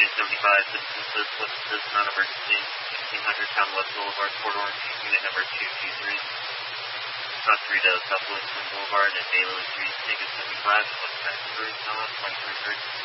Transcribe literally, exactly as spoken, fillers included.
Unit seventy-five, this is this, what's this, non-emergency, sixteen hundred Town West Boulevard, Port Orange, unit number two two three. Cross three to South Williamson Boulevard and Baylor Street, Vegas seventy-five, what's that, three, twenty-three,